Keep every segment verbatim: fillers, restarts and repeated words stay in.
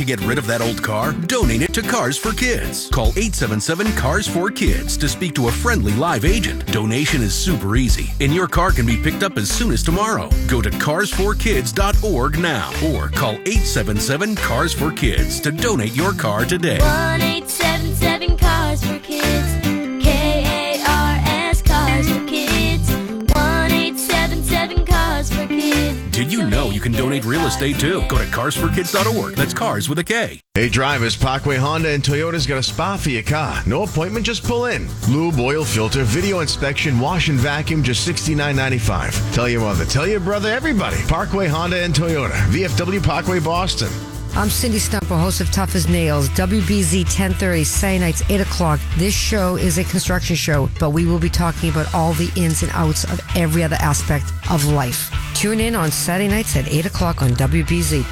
to get rid of that old car? Donate it to Cars for Kids. Call eight seven seven, C A R S four Kids to speak to a friendly live agent. Donation is super easy, and your car can be picked up as soon as tomorrow. Go to cars for kids dot org now or call eight seven seven, C A R S four Kids to donate your car today. one eight seven seven, Cars for Kids. K A R S, Cars for Kids. one eight seven seven, Cars for Kids. Did you know you can donate real estate too? Go to cars for kids dot org. That's cars with a K. Hey drivers, Parkway Honda and Toyota's got a spot for your car. No appointment, just pull in. Lube, oil filter, video inspection, wash and vacuum, just sixty-nine ninety-five. Tell your mother, tell your brother, everybody. Parkway Honda and Toyota. V F W Parkway, Boston. I'm Cindy Stumper, host of Tough as Nails, W B Z ten thirty, Saturday nights, eight o'clock. This show is a construction show, but we will be talking about all the ins and outs of every other aspect of life. Tune in on Saturday nights at eight o'clock on W B Z.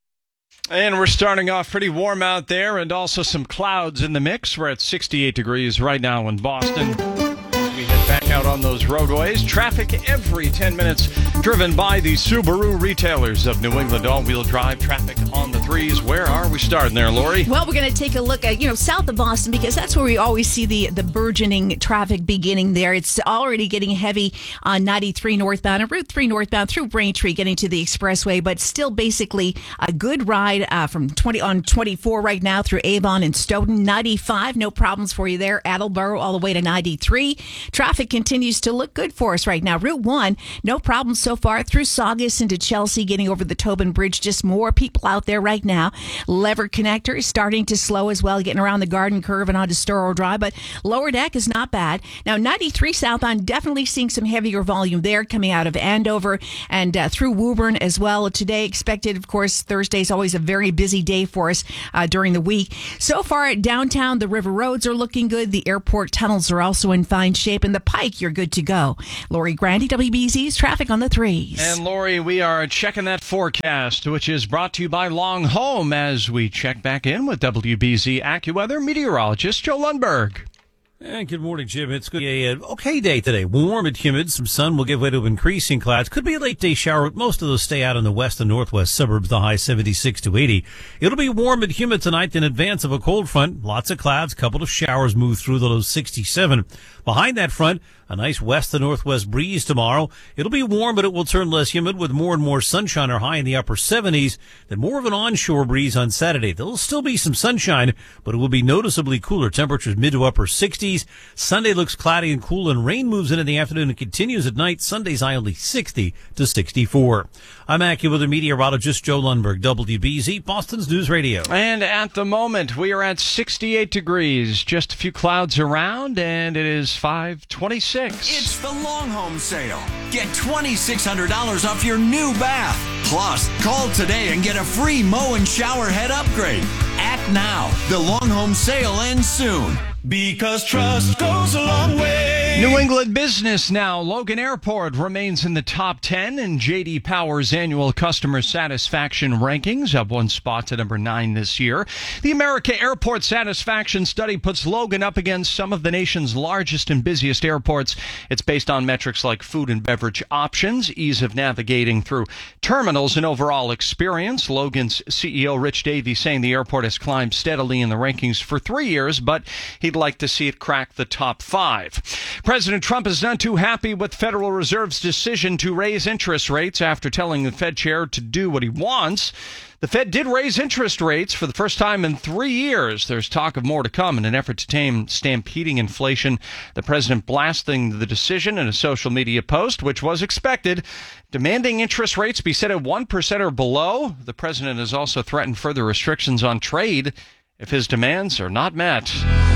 And we're starting off pretty warm out there and also some clouds in the mix. We're at sixty-eight degrees right now in Boston. We head back out on those roadways. Traffic every ten minutes driven by the Subaru retailers of New England. All-wheel drive traffic on the threes. Where are we starting there, Lori? Well, we're going to take a look at, you know, south of Boston because that's where we always see the, the burgeoning traffic beginning there. It's already getting heavy on ninety-three northbound and Route three northbound through Braintree getting to the expressway, but still basically a good ride uh, from twenty on twenty-four right now through Avon and Stoughton. ninety-five, no problems for you there. Attleboro all the way to ninety-three. Traffic continues to look good for us right now. Route one, no problems so far through Saugus into Chelsea, getting over the Tobin Bridge. Just more people out there right now. Lever Connector is starting to slow as well, getting around the Garden Curve and onto Storrow Drive, but Lower Deck is not bad. Now, ninety-three southbound, definitely seeing some heavier volume there coming out of Andover and uh, through Woburn as well. Today expected, of course, Thursday is always a very busy day for us uh, during the week. So far at downtown, the river roads are looking good. The airport tunnels are also in fine shape, and the Pike, you're good to go. Lori Grandy, W B Z's Traffic on the Threes. And Lori, we are checking that forecast, which is brought to you by Long Home as we check back in with W B Z AccuWeather meteorologist Joe Lundberg. And good morning, Jim. It's going to be an okay day today. Warm and humid. Some sun will give way to increasing clouds. Could be a late day shower. Most of those stay out in the west and northwest suburbs, the high seventy-six to eighty. It'll be warm and humid tonight in advance of a cold front. Lots of clouds. Couple of showers move through the low sixty-seven. Behind that front, a nice west to northwest breeze tomorrow. It'll be warm, but it will turn less humid with more and more sunshine or high in the upper seventies. Then more of an onshore breeze on Saturday. There'll still be some sunshine, but it will be noticeably cooler. Temperatures mid to upper sixties. Sunday looks cloudy and cool, and rain moves in in the afternoon and continues at night. Sunday's high only sixty to sixty-four. I'm AccuWeather meteorologist Joe Lundberg, W B Z, Boston's News Radio. And at the moment, we are at sixty-eight degrees. Just a few clouds around, and it is five twenty-six. It's the Long Home Sale. Get twenty-six hundred dollars off your new bath. Plus, call today and get a free mow and shower head upgrade. Act now. The Long Home Sale ends soon. Because trust goes a long way. New England business now. Logan Airport remains in the top ten in J D Power's annual customer satisfaction rankings, up one spot to number nine this year. The America Airport Satisfaction Study puts Logan up against some of the nation's largest and busiest airports. It's based on metrics like food and beverage options, ease of navigating through terminals, and overall experience. Logan's C E O Rich Davey saying the airport has climbed steadily in the rankings for three years, but he'd like to see it crack the top five. President Trump is not too happy with Federal Reserve's decision to raise interest rates after telling the Fed chair to do what he wants. The Fed did raise interest rates for the first time in three years. There's talk of more to come in an effort to tame stampeding inflation. The president blasting the decision in a social media post, which was expected, demanding interest rates be set at one percent or below. The president has also threatened further restrictions on trade if his demands are not met.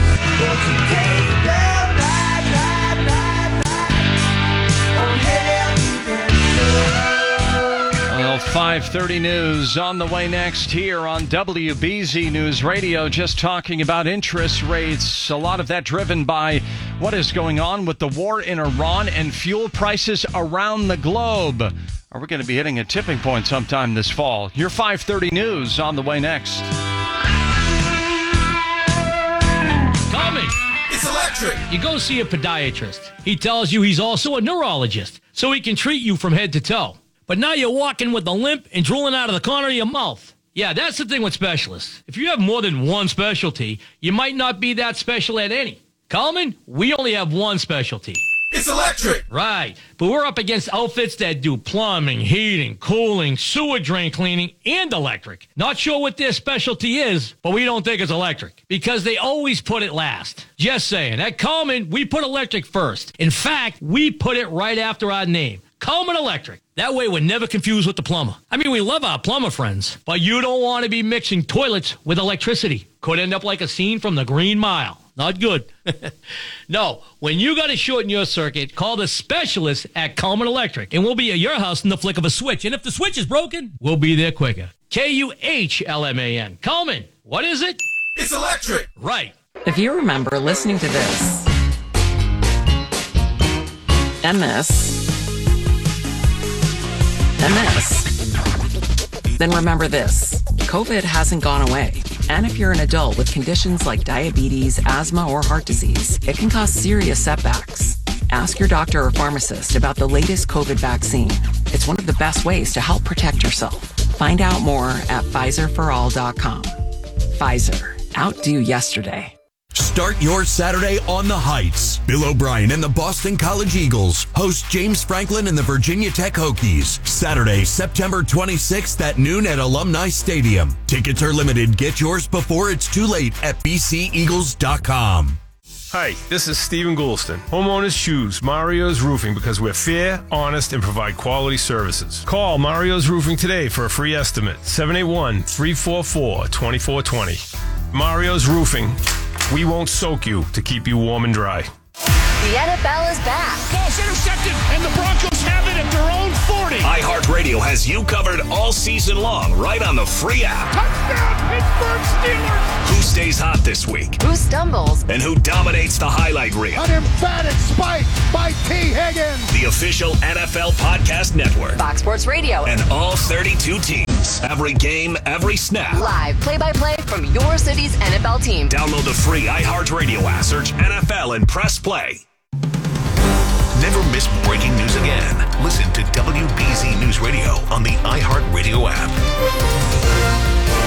Well, five thirty news on the way next here on W B Z News Radio. Just talking about interest rates. A lot of that driven by what is going on with the war in Iran and fuel prices around the globe. Are we going to be hitting a tipping point sometime this fall? Your five thirty news on the way next. Tommy, it's electric. You go see a podiatrist. He tells you he's also a neurologist, so he can treat you from head to toe. But now you're walking with a limp and drooling out of the corner of your mouth. Yeah, that's the thing with specialists. If you have more than one specialty, you might not be that special at any. Coleman, we only have one specialty. It's electric. Right, but we're up against outfits that do plumbing, heating, cooling, sewer drain cleaning, and electric. Not sure what their specialty is, but we don't think it's electric because they always put it last. Just saying, at Coleman, we put electric first. In fact, we put it right after our name. Coleman Electric. That way we're never confused with the plumber. I mean, we love our plumber friends, but you don't want to be mixing toilets with electricity. Could end up like a scene from the Green Mile. Not good. No, when you got to shorten your circuit, call the specialist at Coleman Electric, and we'll be at your house in the flick of a switch. And if the switch is broken, we'll be there quicker. K U H L M A N. Coleman, what is it? It's electric. Right. If you remember listening to this and this and this, then remember this. COVID hasn't gone away. And if you're an adult with conditions like diabetes, asthma, or heart disease, it can cause serious setbacks. Ask your doctor or pharmacist about the latest COVID vaccine. It's one of the best ways to help protect yourself. Find out more at Pfizer for all dot com. Pfizer. Outdo yesterday. Start your Saturday on the Heights. Bill O'Brien and the Boston College Eagles host James Franklin and the Virginia Tech Hokies. Saturday, September twenty-sixth at noon at Alumni Stadium. Tickets are limited. Get yours before it's too late at b c eagles dot com. Hi, this is Stephen Goulston. Homeowners choose Mario's Roofing because we're fair, honest, and provide quality services. Call Mario's Roofing today for a free estimate. seven eight one, three four four, two four two zero. Mario's Roofing. We won't soak you to keep you warm and dry. The N F L is back. Ball's intercepted, and the Broncos have it at their own forty. iHeartRadio has you covered all season long, right on the free app. Touchdown, Pittsburgh Steelers! Who stays hot this week? Who stumbles? And who dominates the highlight reel? An emphatic spike by T. Higgins. The official N F L Podcast Network. Fox Sports Radio. And all thirty-two teams. Every game, every snap. Live play-by-play from your city's N F L team. Download the free iHeartRadio app. Search N F L and press play. Never miss breaking news again. Listen to W B Z News Radio on the iHeartRadio app.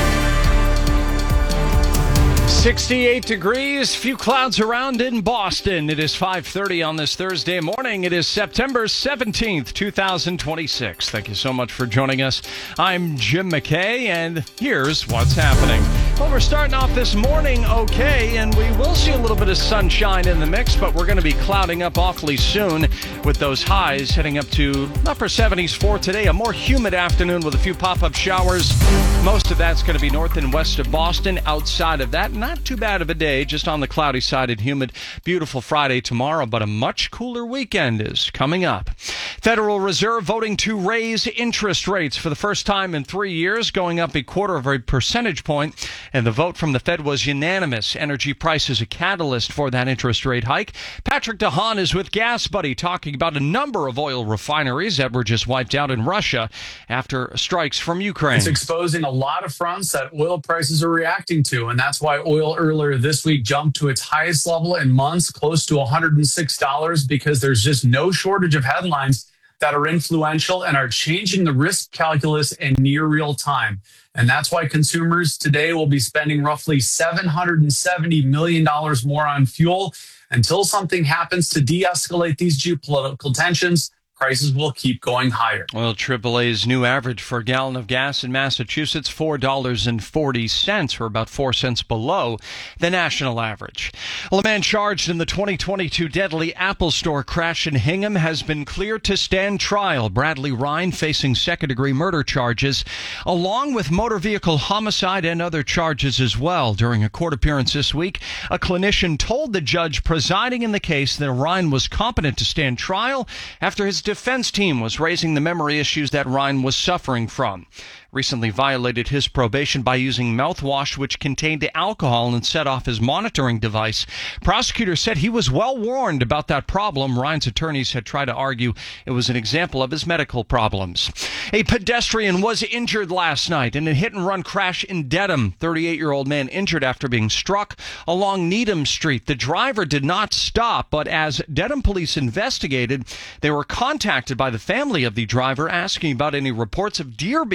sixty-eight degrees, few clouds around in Boston. It is five thirty on this Thursday morning. It is September seventeenth, twenty twenty-six. Thank you so much for joining us. I'm Jim McKay, and here's what's happening. Well, we're starting off this morning okay, and we will see a little bit of sunshine in the mix, but we're going to be clouding up awfully soon with those highs heading up to upper seventies for today. A more humid afternoon with a few pop-up showers. Most of that's going to be north and west of Boston. Outside of that, not too bad of a day, just on the cloudy side and humid. Beautiful Friday tomorrow, but a much cooler weekend is coming up. Federal Reserve voting to raise interest rates for the first time in three years, going up a quarter of a percentage point. And the vote from the Fed was unanimous. Energy prices a catalyst for that interest rate hike. Patrick DeHaan is with Gas Buddy talking about a number of oil refineries that were just wiped out in Russia after strikes from Ukraine. It's exposing a lot of fronts that oil prices are reacting to, and that's why oil earlier this week jumped to its highest level in months, close to one hundred six dollars, because there's just no shortage of headlines that are influential and are changing the risk calculus in near real time. And that's why consumers today will be spending roughly seven hundred seventy million dollars more on fuel. Until something happens to de-escalate these geopolitical tensions, prices will keep going higher. Well, triple A's new average for a gallon of gas in Massachusetts, four dollars and forty cents, or about four cents below the national average. Well, a man charged in the twenty twenty-two deadly Apple Store crash in Hingham has been cleared to stand trial. Bradley Ryan facing second-degree murder charges, along with motor vehicle homicide and other charges as well. During a court appearance this week, a clinician told the judge presiding in the case that Ryan was competent to stand trial after his defense team was raising the memory issues that Ryan was suffering from. Recently violated his probation by using mouthwash which contained alcohol and set off his monitoring device. Prosecutors said he was well warned about that problem. Ryan's attorneys had tried to argue it was an example of his medical problems. A pedestrian was injured last night in a hit-and-run crash in Dedham. thirty-eight-year-old man injured after being struck along Needham Street. The driver did not stop, but as Dedham police investigated, they were contacted by the family of the driver asking about any reports of deer being hit.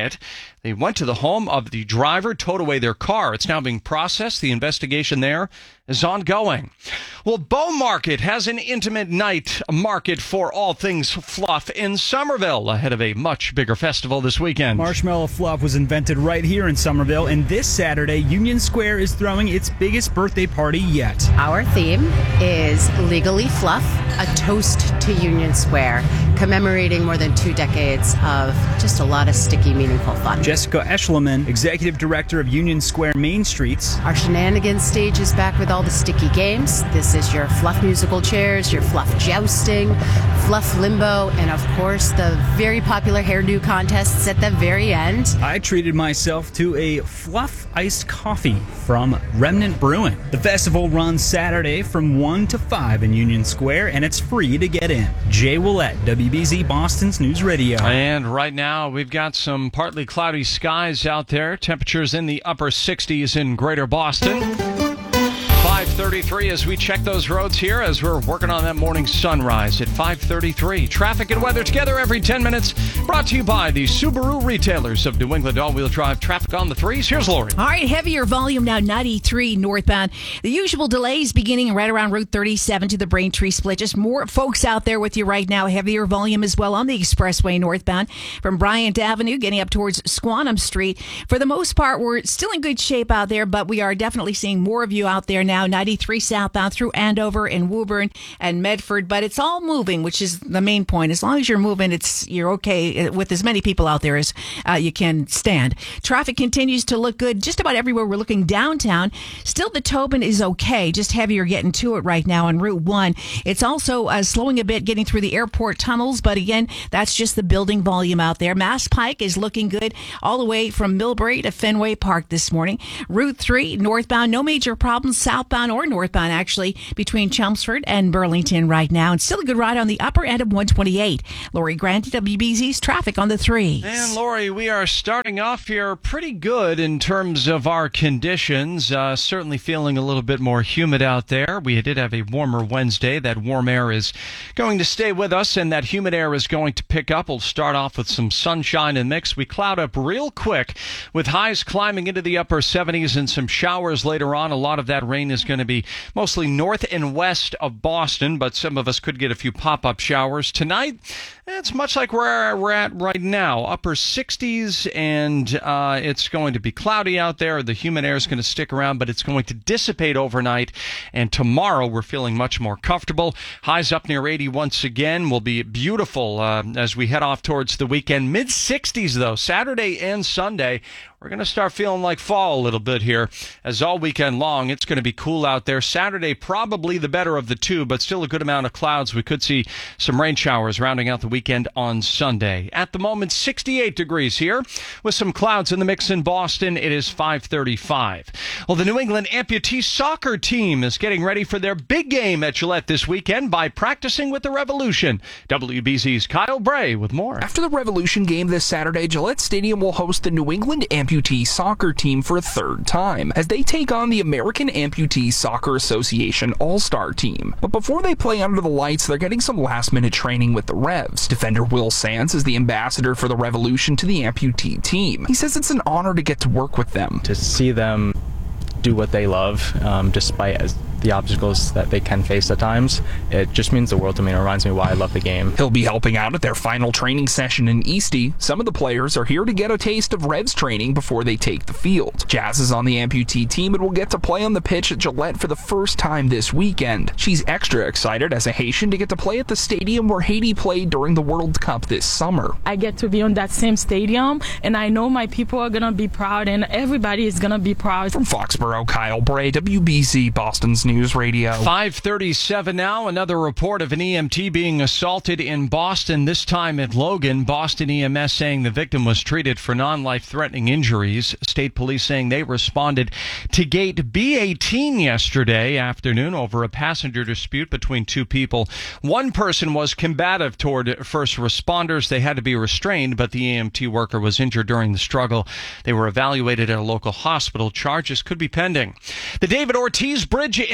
it. They went to the home of the driver, towed away their car. It's now being processed. The investigation there is ongoing. Well, Bow Market has an intimate night market for all things fluff in Somerville ahead of a much bigger festival this weekend. Marshmallow fluff was invented right here in Somerville, and this Saturday, Union Square is throwing its biggest birthday party yet. Our theme is Legally Fluff, a toast to Union Square, commemorating more than two decades of just a lot of sticky, meaningful fun. Jessica Eschleman, Executive Director of Union Square Main Streets. Our shenanigans stage is back with all the sticky games. This is your fluff musical chairs, your fluff jousting, fluff limbo, and of course the very popular hairdo contests at the very end. I treated myself to a fluff iced coffee from Remnant Brewing. The festival runs Saturday from one to five in Union Square, and it's free to get in. Jay Willett, W B Z Boston's News Radio. And right now we've got some partly cloudy skies out there. Temperatures in the upper sixties in Greater Boston. five thirty-three as we check those roads here as we're working on that morning sunrise at five thirty-three. Traffic and weather together every ten minutes. Brought to you by the Subaru retailers of New England all-wheel drive. Traffic on the threes. Here's Lori. All right, heavier volume now, ninety-three northbound. The usual delays beginning right around Route thirty-seven to the Braintree split. Just more folks out there with you right now. Heavier volume as well on the expressway northbound from Bryant Avenue getting up towards Squantum Street. For the most part, we're still in good shape out there, but we are definitely seeing more of you out there now. ninety-three southbound through Andover and Woburn and Medford, but it's all moving, which is the main point. As long as you're moving, it's you're okay with as many people out there as uh, you can stand. Traffic continues to look good just about everywhere. We're looking downtown. Still, the Tobin is okay, just heavier getting to it right now on Route one. It's also uh, slowing a bit getting through the airport tunnels, but again, that's just the building volume out there. Mass Pike is looking good all the way from Millbrae to Fenway Park this morning. Route three northbound, no major problems southbound or northbound actually between Chelmsford and Burlington right now, and still a good ride on the upper end of one twenty-eight. Lori Grant, W B Z's traffic on the three. And Lori, we are starting off here pretty good in terms of our conditions. Uh, certainly feeling a little bit more humid out there. We did have a warmer Wednesday. That warm air is going to stay with us, and that humid air is going to pick up. We'll start off with some sunshine and mix. We cloud up real quick with highs climbing into the upper seventies and some showers later on. A lot of that rain is going to be mostly north and west of Boston, but some of us could get a few pop-up showers. Tonight, it's much like where we're at right now, upper sixties, and uh, it's going to be cloudy out there. The humid air is going to stick around, but it's going to dissipate overnight, and tomorrow we're feeling much more comfortable. Highs up near eighty once again will be beautiful uh, as we head off towards the weekend. mid sixties, though, Saturday and Sunday. We're going to start feeling like fall a little bit here as all weekend long. It's going to be cool out there. Saturday, probably the better of the two, but still a good amount of clouds. We could see some rain showers rounding out the weekend on Sunday. At the moment, sixty-eight degrees here with some clouds in the mix in Boston. It is five thirty-five. Well, the New England amputee soccer team is getting ready for their big game at Gillette this weekend by practicing with the Revolution. W B Z's Kyle Bray with more. After the Revolution game this Saturday, Gillette Stadium will host the New England amputee amputee soccer team for a third time as they take on the American Amputee Soccer Association All-Star team. But before they play under the lights, they're getting some last-minute training with the Revs. Defender Will Sands is the ambassador for the Revolution to the amputee team. He says it's an honor to get to work with them. To see them do what they love, um, despite as the obstacles that they can face at times, it just means the world to me. It reminds me why I love the game. He'll be helping out at their final training session in Eastie. Some of the players are here to get a taste of Revs training before they take the field. Jazz is on the amputee team and will get to play on the pitch at Gillette for the first time this weekend. She's extra excited as a Haitian to get to play at the stadium where Haiti played during the World Cup this summer. I get to be on that same stadium, and I know my people are going to be proud, and everybody is going to be proud. From Foxborough, Kyle Bray, W B Z Boston's News Radio. five thirty-seven now. Another report of an E M T being assaulted in Boston, this time at Logan. Boston E M S saying the victim was treated for non-life-threatening injuries. State police saying they responded to gate B eighteen yesterday afternoon over a passenger dispute between two people. One person was combative toward first responders. They had to be restrained, but the E M T worker was injured during the struggle. They were evaluated at a local hospital. Charges could be pending. The David Ortiz Bridge in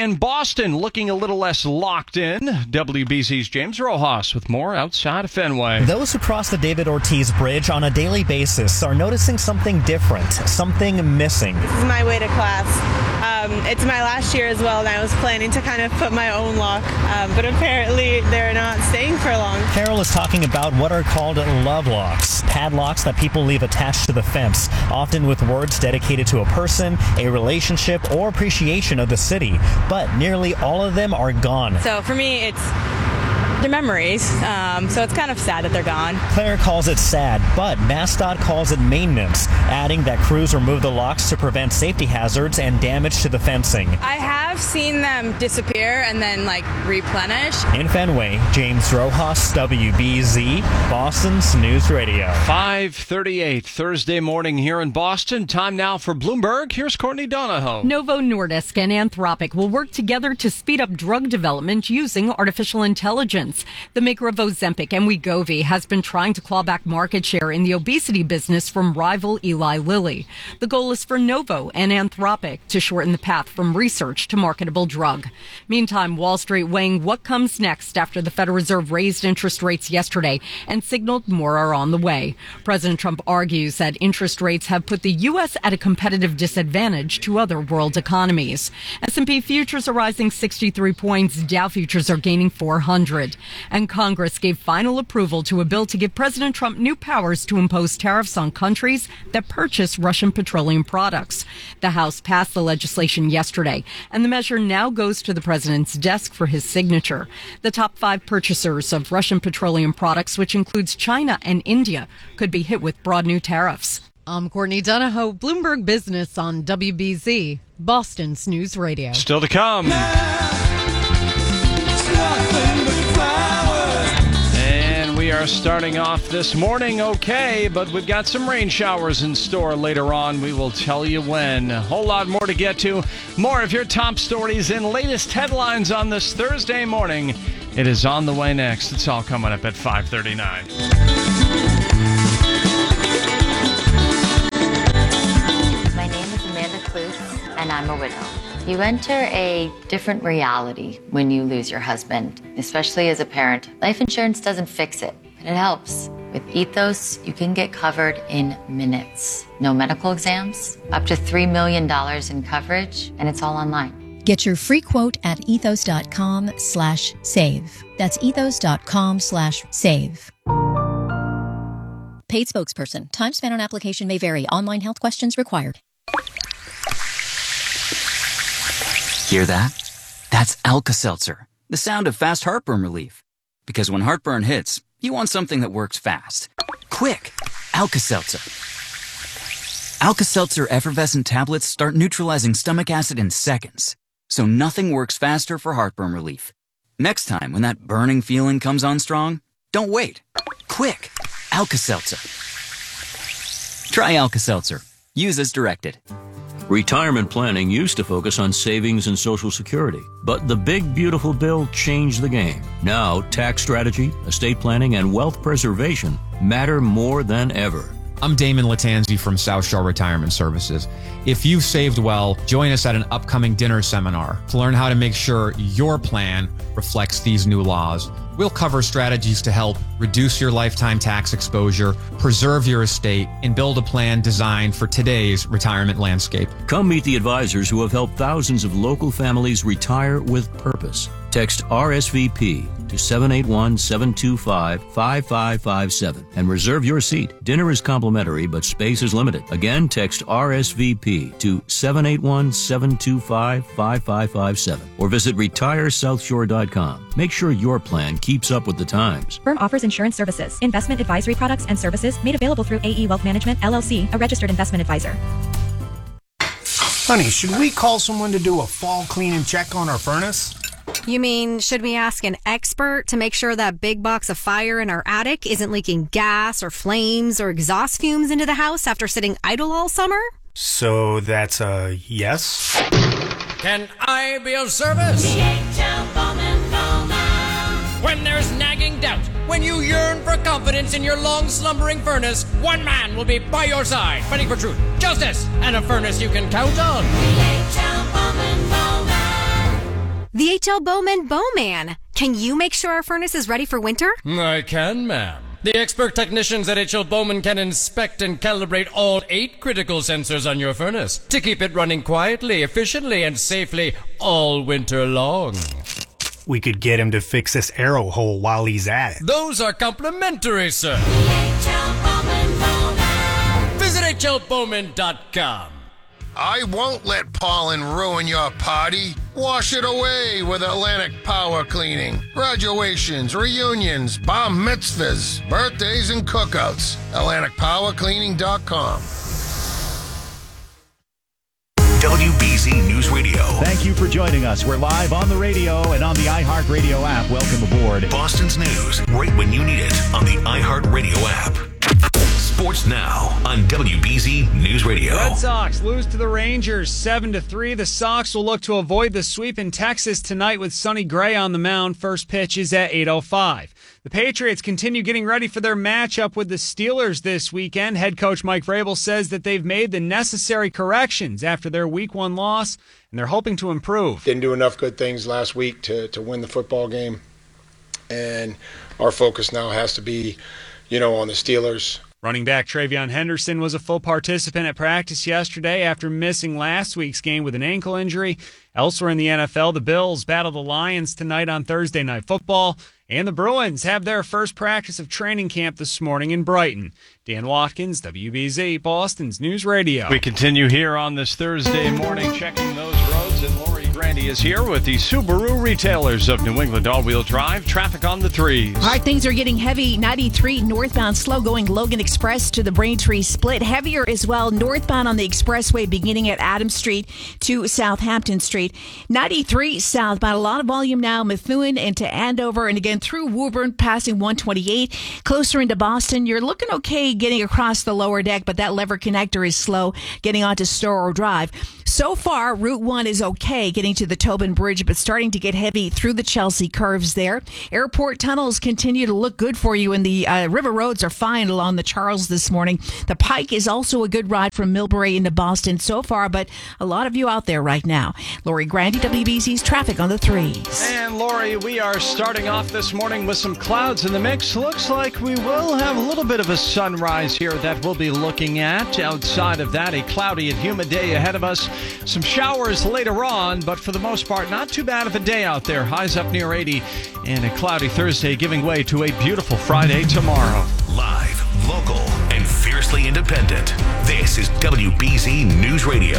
and Boston looking a little less locked in. W B Z's James Rojas with more outside of Fenway. Those who cross the David Ortiz Bridge on a daily basis are noticing something different, something missing. This is my way to class. Um, it's my last year as well, and I was planning to kind of put my own lock, um, but apparently they're not staying for long. Carol is talking about what are called love locks, padlocks that people leave attached to the fence, often with words dedicated to a person, a relationship, or appreciation of the city. But nearly all of them are gone. So for me, it's the memories, um, so it's kind of sad that they're gone. Claire calls it sad, but MassDOT calls it maintenance, adding that crews remove the locks to prevent safety hazards and damage to the fencing. I have seen them disappear and then like replenish. In Fenway, James Rojas, W B Z, Boston's News Radio. five thirty-eight Thursday morning here in Boston. Time now for Bloomberg. Here's Courtney Donahoe. Novo Nordisk and Anthropic will work together to speed up drug development using artificial intelligence. The maker of Ozempic and Wegovy has been trying to claw back market share in the obesity business from rival Eli Lilly. The goal is for Novo and Anthropic to shorten the path from research to marketable drug. Meantime, Wall Street weighing what comes next after the Federal Reserve raised interest rates yesterday and signaled more are on the way. President Trump argues that interest rates have put the U S at a competitive disadvantage to other world economies. S and P futures are rising sixty-three points. Dow futures are gaining four hundred. And Congress gave final approval to a bill to give President Trump new powers to impose tariffs on countries that purchase Russian petroleum products. The House passed the legislation yesterday, and the measure now goes to the president's desk for his signature. The top five purchasers of Russian petroleum products, which includes China and India, could be hit with broad new tariffs. I'm Courtney Donahoe, Bloomberg Business on W B Z, Boston's News Radio. Still to come. We are starting off this morning okay, but we've got some rain showers in store later on. We will tell you when. A whole lot more to get to. More of your top stories and latest headlines on this Thursday morning. It is on the way next. It's all coming up at five thirty-nine. My name is Amanda Klutz, and I'm a widow. You enter a different reality when you lose your husband, especially as a parent. Life insurance doesn't fix it, but it helps. With Ethos, you can get covered in minutes. No medical exams, up to three million dollars in coverage, and it's all online. Get your free quote at ethos.com slash save. That's ethos.com slash save. Paid spokesperson. Time spent on application may vary. Online health questions required. Hear that? That's Alka-Seltzer, the sound of fast heartburn relief. Because when heartburn hits, you want something that works fast. Quick! Alka-Seltzer. Alka-Seltzer effervescent tablets start neutralizing stomach acid in seconds. So nothing works faster for heartburn relief. Next time when that burning feeling comes on strong, don't wait. Quick! Alka-Seltzer. Try Alka-Seltzer. Use as directed. Retirement planning used to focus on savings and Social Security, but the big beautiful bill changed the game. Now, tax strategy, estate planning, and wealth preservation matter more than ever. I'm Damon Latanzi from South Shore Retirement Services. If you've saved well, join us at an upcoming dinner seminar to learn how to make sure your plan reflects these new laws. We'll cover strategies to help reduce your lifetime tax exposure, preserve your estate, and build a plan designed for today's retirement landscape. Come meet the advisors who have helped thousands of local families retire with purpose. Text R S V P to seven eight one, seven two five, five five five seven and reserve your seat. Dinner is complimentary, but space is limited. Again, text R S V P to seven eight one, seven two five, five five five seven or visit retire south shore dot com. Make sure your plan keeps up with the times. Firm offers insurance services, investment advisory products and services made available through A E Wealth Management, L L C, a registered investment advisor. Honey, should we call someone to do a fall clean and check on our furnace? You mean, should we ask an expert to make sure that big box of fire in our attic isn't leaking gas or flames or exhaust fumes into the house after sitting idle all summer? So that's a yes? Can I be of service? D H L Bowman Bowman. When there's nagging doubt, when you yearn for confidence in your long slumbering furnace, one man will be by your side, fighting for truth, justice, and a furnace you can count on. D H L Bowman Bowman. The H L Bowman Bowman. Can you make sure our furnace is ready for winter? I can, ma'am. The expert technicians at H L Bowman can inspect and calibrate all eight critical sensors on your furnace to keep it running quietly, efficiently, and safely all winter long. We could get him to fix this arrow hole while he's at it. Those are complimentary, sir. Visit H L Bowman dot com. I won't let pollen ruin your party. Wash it away with Atlantic Power Cleaning. Graduations, reunions, bar mitzvahs, birthdays, and cookouts. Atlantic Power Cleaning dot com. W B Z News Radio. Thank you for joining us. We're live on the radio and on the iHeartRadio app. Welcome aboard. Boston's news, right when you need it, on the iHeartRadio app. Sports now on W B Z News Radio. Red Sox lose to the Rangers seven to three. The Sox will look to avoid the sweep in Texas tonight with Sonny Gray on the mound. First pitch is at eight oh five. The Patriots continue getting ready for their matchup with the Steelers this weekend. Head coach Mike Vrabel says that they've made the necessary corrections after their week one loss, and they're hoping to improve. Didn't do enough good things last week to, to win the football game, and our focus now has to be, you know, on the Steelers. Running back Travion Henderson was a full participant at practice yesterday after missing last week's game with an ankle injury. Elsewhere in the N F L, the Bills battle the Lions tonight on Thursday Night Football, and the Bruins have their first practice of training camp this morning in Brighton. Dan Watkins, W B Z, Boston's News Radio. We continue here on this Thursday morning, checking those roads, and Lori Grandy is here with the Subaru retailers of New England all-wheel drive. Traffic on the threes. All right, things are getting heavy. ninety-three northbound, slow going Logan Express to the Braintree split. Heavier as well northbound on the expressway beginning at Adams Street to Southampton Street. ninety-three southbound, a lot of volume now, Methuen into Andover, and again through Woburn, passing one twenty-eight. Closer into Boston, you're looking okay getting across the lower deck, but that lever connector is slow getting onto Storrow Drive. So far, Route one is okay getting to the Tobin Bridge, but starting to get heavy through the Chelsea curves there. Airport tunnels continue to look good for you, and the uh, river roads are fine along the Charles this morning. The Pike is also a good ride from Millbury into Boston so far, but a lot of you out there right now. Lori Grandy, W B C's traffic on the threes. And Lori, we are starting off this morning with some clouds in the mix. Looks like we will have a little bit of a sunrise here that we'll be looking at. Outside of that, a cloudy and humid day ahead of us. Some showers later on, but for the most part, not too bad of a day out there. Highs up near eighty, and a cloudy Thursday giving way to a beautiful Friday tomorrow. Live, local, and fiercely independent. This is W B Z News Radio.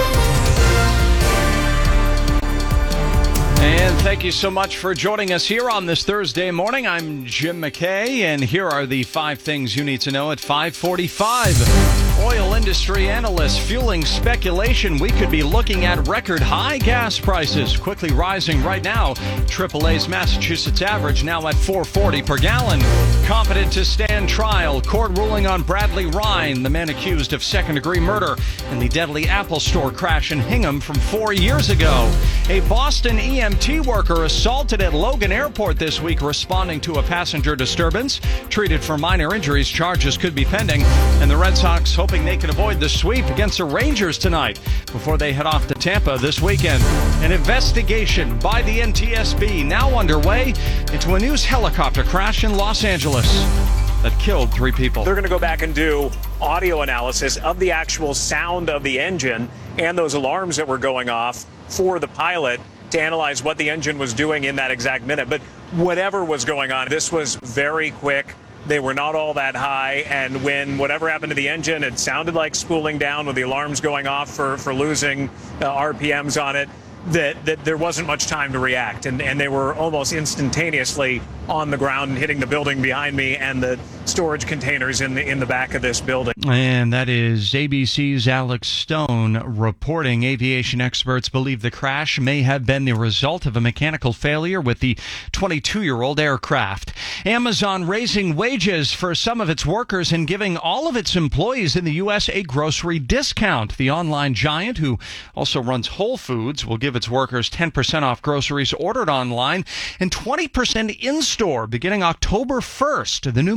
And thank you so much for joining us here on this Thursday morning. I'm Jim McKay, and here are the five things you need to know at five forty-five. Oil industry analysts fueling speculation we could be looking at record high gas prices, quickly rising right now. triple A's Massachusetts average now at four forty per gallon. Competent to stand trial. Court ruling on Bradley Ryan, the man accused of second-degree murder in the deadly Apple Store crash in Hingham from four years ago. A Boston E M T worker assaulted at Logan Airport this week, responding to a passenger disturbance. Treated for minor injuries, charges could be pending. And the Red Sox hoping they can avoid the sweep against the Rangers tonight before they head off to Tampa this weekend. An investigation by the N T S B now underway into a news helicopter crash in Los Angeles that killed three people. They're going to go back and do audio analysis of the actual sound of the engine and those alarms that were going off for the pilot to analyze what the engine was doing in that exact minute. But whatever was going on, this was very quick. They were not all that high, and when whatever happened to the engine, it sounded like spooling down with the alarms going off for, for losing uh, R P Ms on it, that, that there wasn't much time to react, and, and they were almost instantaneously on the ground and hitting the building behind me and the storage containers in the in the back of this building. And that is A B C's Alex Stone reporting. Aviation experts believe the crash may have been the result of a mechanical failure with the twenty-two-year-old aircraft. Amazon raising wages for some of its workers and giving all of its employees in the U S a grocery discount. The online giant, who also runs Whole Foods, will give its workers ten percent off groceries ordered online and twenty percent in-store beginning October first. The new minimum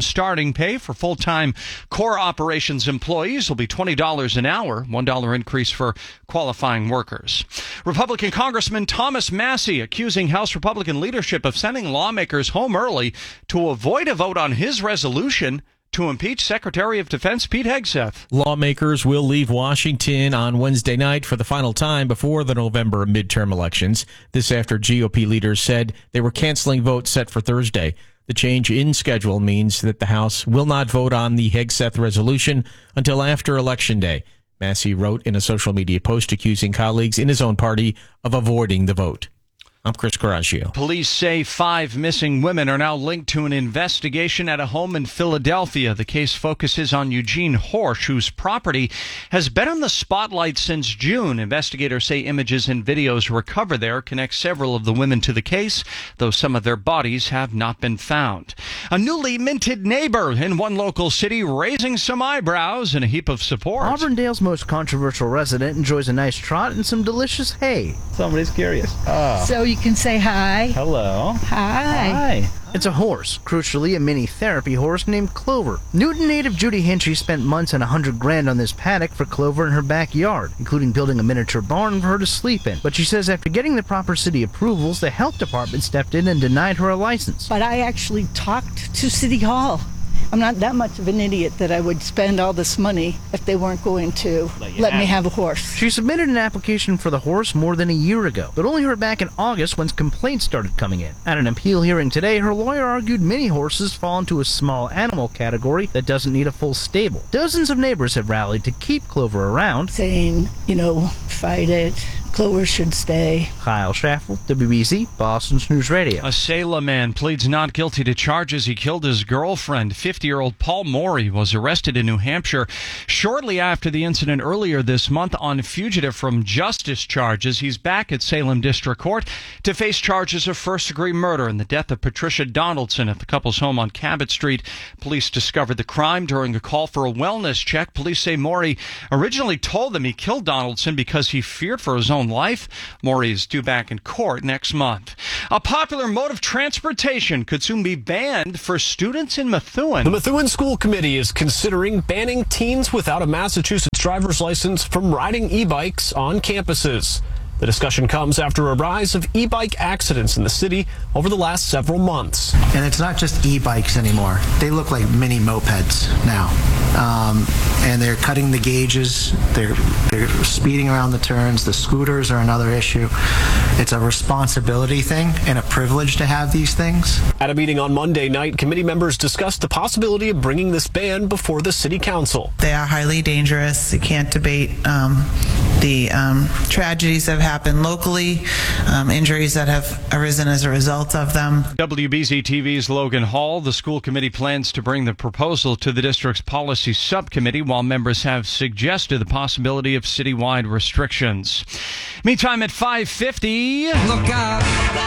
starting pay for full-time core operations employees will be twenty dollars an hour, one dollar increase for qualifying workers. Republican Congressman Thomas Massie accusing House Republican leadership of sending lawmakers home early to avoid a vote on his resolution to impeach Secretary of Defense Pete Hegseth. Lawmakers will leave Washington on Wednesday night for the final time before the November midterm elections. This after G O P leaders said they were canceling votes set for Thursday. The change in schedule means that the House will not vote on the Hegseth resolution until after Election Day. Massie wrote in a social media post accusing colleagues in his own party of avoiding the vote. I'm Chris Coraggio. Police say five missing women are now linked to an investigation at a home in Philadelphia. The case focuses on Eugene Horsch, whose property has been in the spotlight since June. Investigators say images and videos recovered there connect several of the women to the case, though some of their bodies have not been found. A newly minted neighbor in one local city raising some eyebrows and a heap of support. Auburndale's most controversial resident enjoys a nice trot and some delicious hay. Somebody's curious. Oh. So you can say hi. Hello. Hi. Hi. It's a horse, crucially a mini therapy horse named Clover. Newton native Judy Hinchy spent months and a hundred grand on this paddock for Clover in her backyard, including building a miniature barn for her to sleep in. But she says after getting the proper city approvals, the health department stepped in and denied her a license. But I actually talked to City Hall. I'm not that much of an idiot that I would spend all this money if they weren't going to let, let me have a horse. She submitted an application for the horse more than a year ago, but only heard back in August when complaints started coming in. At an appeal hearing today, her lawyer argued many horses fall into a small animal category that doesn't need a full stable. Dozens of neighbors have rallied to keep Clover around, saying, you know, fight it. Clover should stay. Kyle Schaffel, W B Z, Boston's News Radio. A Salem man pleads not guilty to charges he killed his girlfriend. fifty-year-old Paul Morey was arrested in New Hampshire shortly after the incident earlier this month on fugitive from justice charges. He's back at Salem District Court to face charges of first-degree murder in the death of Patricia Donaldson at the couple's home on Cabot Street. Police discovered the crime during a call for a wellness check. Police say Morey originally told them he killed Donaldson because he feared for his own life. Morey is due back in court next month. A popular mode of transportation could soon be banned for students in Methuen. The Methuen School Committee is considering banning teens without a Massachusetts driver's license from riding e-bikes on campuses. The discussion comes after a rise of e-bike accidents in the city over the last several months. And it's not just e-bikes anymore. They look like mini mopeds now. Um, and they're cutting the gauges. They're, they're speeding around the turns. The scooters are another issue. It's a responsibility thing and a privilege to have these things. At a meeting on Monday night, committee members discussed the possibility of bringing this ban before the city council. They are highly dangerous. You can't debate um, the um, tragedies that have happened locally, um, injuries that have arisen as a result of them. W B Z T V's Logan Hall. The school committee plans to bring the proposal to the district's policy subcommittee, while members have suggested the possibility of citywide restrictions. Meantime, at five fifty, look out!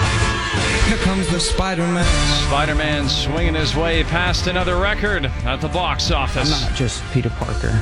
Here comes the Spider-Man. Spider-Man swinging his way past another record at the box office. I'm not just Peter Parker.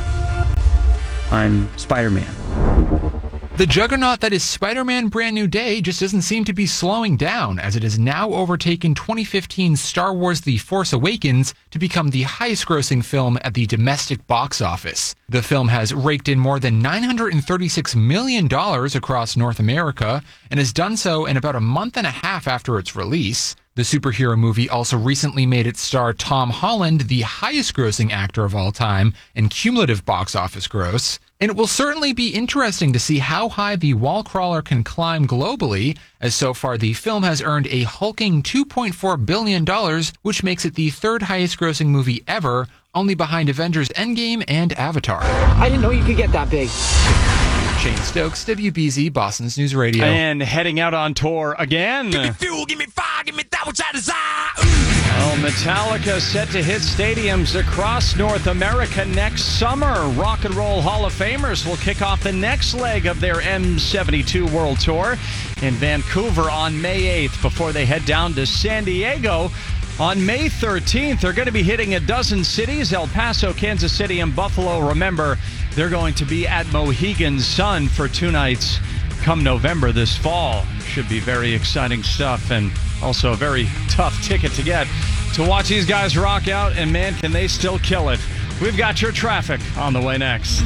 I'm Spider-Man. The juggernaut that is Spider-Man Brand New Day just doesn't seem to be slowing down, as it has now overtaken twenty fifteen's Star Wars The Force Awakens to become the highest-grossing film at the domestic box office. The film has raked in more than nine hundred thirty-six million dollars across North America, and has done so in about a month and a half after its release. The superhero movie also recently made its star Tom Holland the highest-grossing actor of all time in cumulative box office gross. And it will certainly be interesting to see how high the wall crawler can climb globally, as so far the film has earned a hulking two point four billion dollars, which makes it the third highest-grossing movie ever, only behind Avengers Endgame and Avatar. I didn't know you could get that big. Shane Stokes, W B Z, Boston's News Radio. And heading out on tour again. Give me fuel, give me fire, give me that which I desire. Well, Metallica set to hit stadiums across North America next summer. Rock and Roll Hall of Famers will kick off the next leg of their M seventy-two World Tour in Vancouver on May eighth before they head down to San Diego on May thirteenth. They're going to be hitting a dozen cities: El Paso, Kansas City, and Buffalo. Remember, they're going to be at Mohegan Sun for two nights come November this fall. Should be very exciting stuff, and also a very tough ticket to get. to watch these guys rock out, and man, can they still kill it. We've got your traffic on the way next.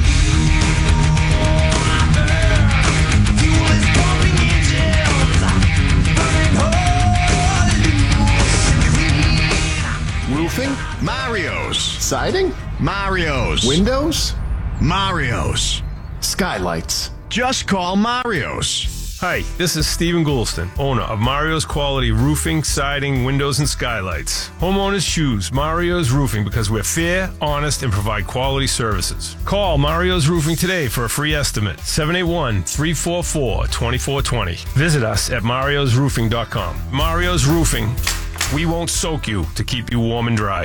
Roofing? Mario's. Siding? Mario's. Windows? Mario's. Skylights? Just call Mario's. Hi, this is Stephen Goulston, owner of Mario's Quality Roofing, Siding, Windows, and Skylights. Homeowners choose Mario's Roofing because we're fair, honest, and provide quality services. Call Mario's Roofing today for a free estimate. seven eight one, three four four, two four two zero. Visit us at marios roofing dot com. Mario's Roofing. We won't soak you to keep you warm and dry.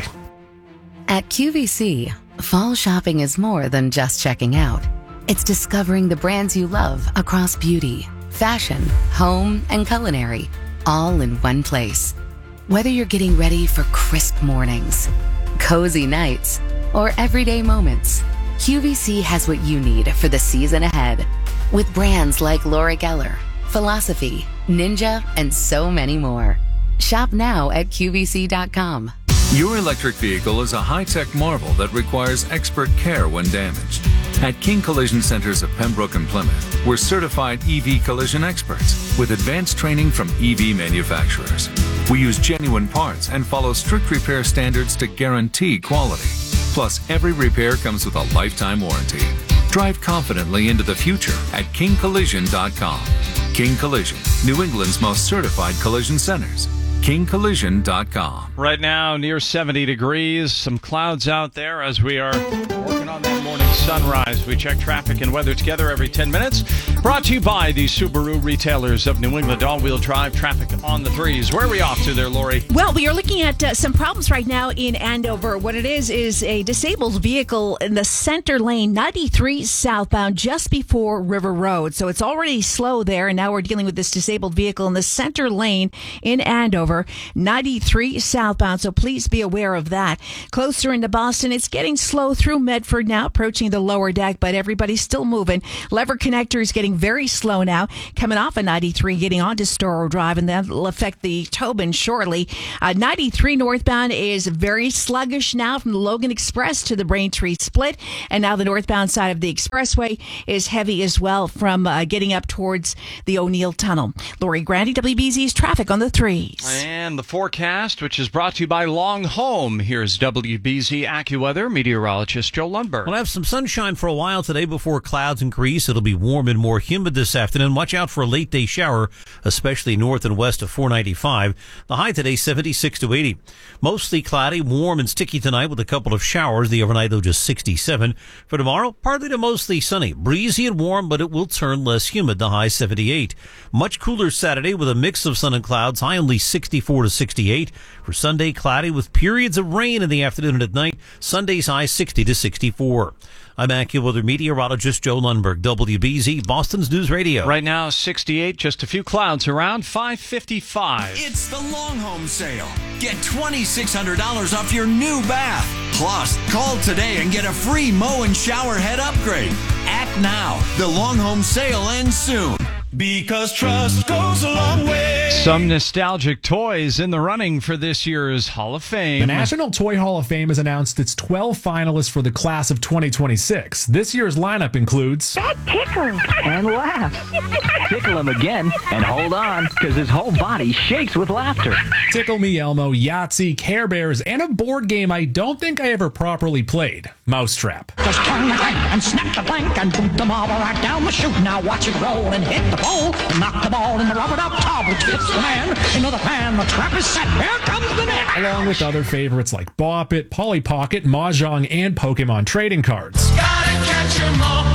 At Q V C, fall shopping is more than just checking out. It's discovering the brands you love across beauty, fashion, home, and culinary, all in one place. Whether you're getting ready for crisp mornings, cozy nights, or everyday moments, Q V C has what you need for the season ahead. With brands like Laura Geller, Philosophy, Ninja, and so many more. Shop now at Q V C dot com. Your electric vehicle is a high-tech marvel that requires expert care when damaged. At King Collision Centers of Pembroke and Plymouth, we're certified E V collision experts with advanced training from E V manufacturers. We use genuine parts and follow strict repair standards to guarantee quality. Plus, every repair comes with a lifetime warranty. Drive confidently into the future at King Collision dot com. King Collision, New England's most certified collision centers. King Collision dot com. Right now, near seventy degrees. Some clouds out there as we are working on that morning sunrise. We check traffic and weather together every ten minutes. Brought to you by the Subaru retailers of New England. All-wheel drive traffic on the threes. Where are we off to there, Lori? Well, we are looking at uh, some problems right now in Andover. What it is is a disabled vehicle in the center lane, ninety-three southbound, just before River Road. So it's already slow there, and now we're dealing with this disabled vehicle in the center lane in Andover, ninety-three southbound. So please be aware of that. Closer into Boston, it's getting slow through Medford now, approaching the lower deck, but everybody's still moving. Lever Connector is getting very slow now, coming off of ninety-three, getting onto Storrow Drive, and that will affect the Tobin shortly. Uh, ninety-three northbound is very sluggish now from the Logan Express to the Braintree Split, and now the northbound side of the expressway is heavy as well from uh, getting up towards the O'Neill Tunnel. Lori Grandy, W B Z's traffic on the threes. And the forecast, which is brought to you by Long Home. Here's W B Z AccuWeather meteorologist Joe Lundberg. We'll have some sunshine for a while today before clouds increase. It'll be warm and more humid this afternoon. Watch out for a late day shower, especially north and west of four ninety-five. The high today, seventy-six to eighty. Mostly cloudy, warm and sticky tonight with a couple of showers. The overnight, though, just sixty-seven. For tomorrow, partly to mostly sunny. Breezy and warm, but it will turn less humid. The high, seventy-eight. Much cooler Saturday with a mix of sun and clouds. High only sixty-four to sixty-eight. For Sunday, cloudy with periods of rain in the afternoon and at night. Sunday's high, sixty to sixty-four. I'm AccuWeather meteorologist Joe Lundberg, W B Z, Boston's News Radio. Right now, sixty-eight, just a few clouds around, five fifty-five. It's the Long Home Sale. Get twenty-six hundred dollars off your new bath. Plus, call today and get a free mow and shower head upgrade. Act now. The Long Home Sale ends soon. Because trust goes a long way. Some nostalgic toys in the running for this year's Hall of Fame. The National Toy Hall of Fame has announced its twelve finalists for the class of twenty twenty-six. This year's lineup includes... That tickles and laughs. Tickle him again and hold on, because his whole body shakes with laughter. Tickle Me Elmo, Yahtzee, Care Bears, and a board game I don't think I ever properly played, Mousetrap. Just turn the crank and snap the plank and boot the marble right down the chute. Now watch it roll and hit the pole and knock the ball in the rubber duck tub. Tips the man into the pan. The trap is set. Here comes the net. Along with other favorites like Bop It, Polly Pocket, Mahjong, and Pokemon trading cards. Gotta catch 'em all,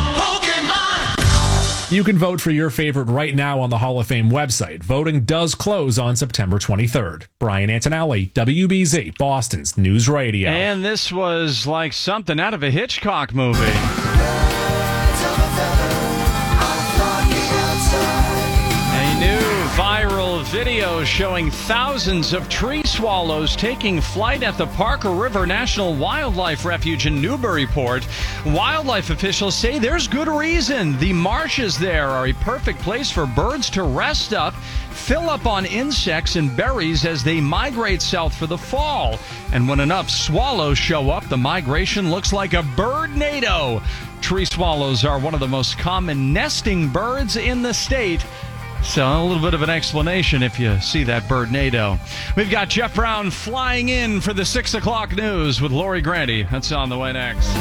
Pokemon. You can vote for your favorite right now on the Hall of Fame website. Voting does close on September twenty-third. Brian Antonelli, W B Z, Boston's News Radio. And this was like something out of a Hitchcock movie. Viral video showing thousands of tree swallows taking flight at the Parker River National Wildlife Refuge in Newburyport. Wildlife officials say there's good reason. The marshes there are a perfect place for birds to rest up, fill up on insects and berries as they migrate south for the fall. And when enough swallows show up, the migration looks like a bird-nado. Tree swallows are one of the most common nesting birds in the state. So a little bit of an explanation if you see that bird-nado. We've got Jeff Brown flying in for the six o'clock news with Lori Grandy. That's on the way next.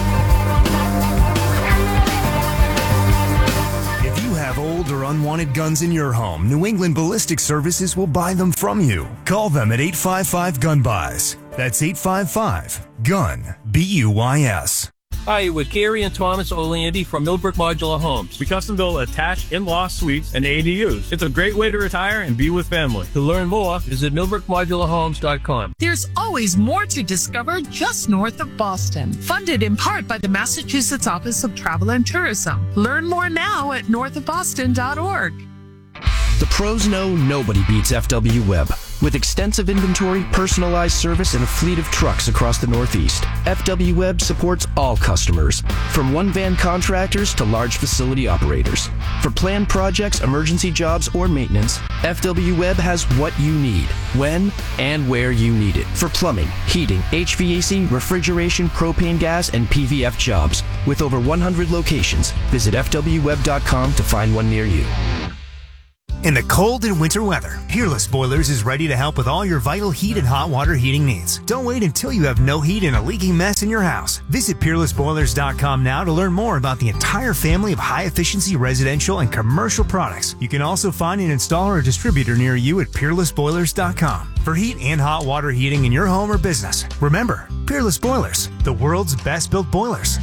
If you have old or unwanted guns in your home, New England Ballistic Services will buy them from you. Call them at eight five five gun buys. That's eight five five gun B U Y S. Hi, we're Gary and Thomas Orlandi from Millbrook Modular Homes. We custom build attached in-law suites and A D Us. It's a great way to retire and be with family. To learn more, visit millbrook modular homes dot com. There's always more to discover just north of Boston. Funded in part by the Massachusetts Office of Travel and Tourism. Learn more now at north of boston dot org. The pros know nobody beats F W Web. With extensive inventory, personalized service, and a fleet of trucks across the Northeast, F W Web supports all customers, from one-van contractors to large facility operators. For planned projects, emergency jobs, or maintenance, F W Web has what you need, when and where you need it. For plumbing, heating, H V A C, refrigeration, propane gas, and P V F jobs. With over one hundred locations, visit f w web dot com to find one near you. In the cold and winter weather, Peerless Boilers is ready to help with all your vital heat and hot water heating needs. Don't wait until you have no heat and a leaking mess in your house. Visit peerless boilers dot com now to learn more about the entire family of high-efficiency residential and commercial products. You can also find an installer or distributor near you at peerless boilers dot com for heat and hot water heating in your home or business. Remember, Peerless Boilers, the world's best-built boilers.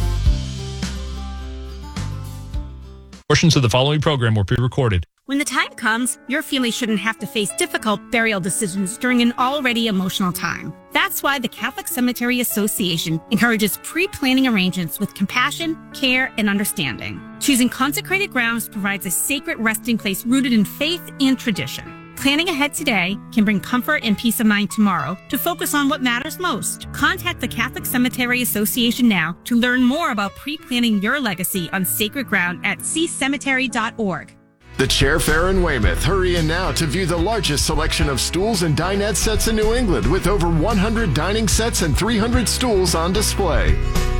Portions of the following program were pre-recorded. When the time comes, your family shouldn't have to face difficult burial decisions during an already emotional time. That's why the Catholic Cemetery Association encourages pre-planning arrangements with compassion, care, and understanding. Choosing consecrated grounds provides a sacred resting place rooted in faith and tradition. Planning ahead today can bring comfort and peace of mind tomorrow to focus on what matters most. Contact the Catholic Cemetery Association now to learn more about pre-planning your legacy on sacred ground at c cemetery dot org. The Chair Fair in Weymouth. Hurry in now to view the largest selection of stools and dinette sets in New England with over one hundred dining sets and three hundred stools on display.